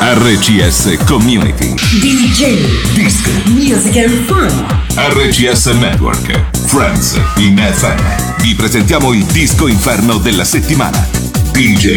RCS Community. DJ. Disco. Music and Fun. RCS Network. Friends in FM. Vi presentiamo il disco inferno della settimana. DJ